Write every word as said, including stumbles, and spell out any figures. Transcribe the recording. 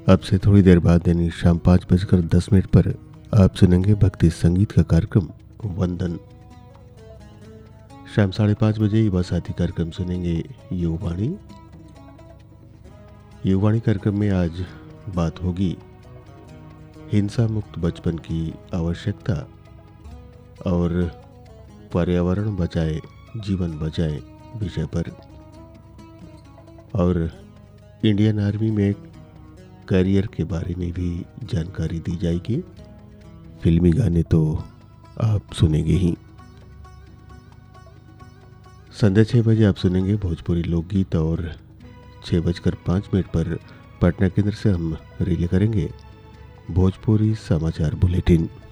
अब से थोड़ी देर बाद यानी शाम पाँच बजकर दस मिनट पर आप सुनेंगे भक्ति संगीत का कार्यक्रम वंदन। शाम साढ़े पाँच बजे युवा साथी कार्यक्रम सुनेंगे युवाणी। युवाणी कार्यक्रम में आज बात होगी हिंसा मुक्त बचपन की आवश्यकता और पर्यावरण बचाए जीवन बचाए विषय पर। और इंडियन आर्मी में करियर के बारे में भी जानकारी दी जाएगी। फिल्मी गाने तो आप सुनेंगे ही। संध्या छः बजे आप सुनेंगे भोजपुरी लोकगीत और छः बजकर पाँच मिनट पर पटना केंद्र से हम रिले करेंगे भोजपुरी समाचार बुलेटिन।